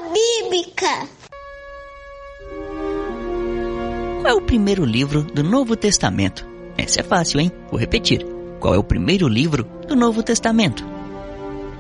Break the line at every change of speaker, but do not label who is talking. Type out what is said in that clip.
bíblica.
Qual é o primeiro livro do Novo Testamento? Essa é fácil, hein? Vou repetir. Qual é o primeiro livro do Novo Testamento?